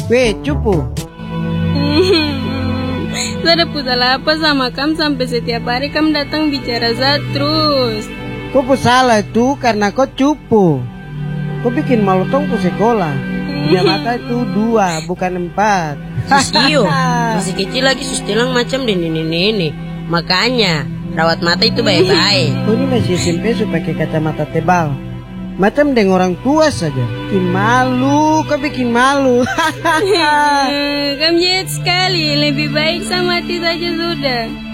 Weh, cupu. Saya ada salah apa sama kamu sampai setiap hari kamu datang bicara Zat terus. Kau salah itu karena kau cupu. Kau bikin malu tong ke sekolah. Punya mata itu 2, bukan 4. Sisio, masih kecil lagi sustilang macam di nenek. Makanya rawat mata itu baik-baik. Kau ini masih SMP supaya pakai kacamata tebal. Macam dengan orang tua saja. Bikin malu, kau bikin malu. Kamu jahat sekali, lebih baik sama mati saja sudah.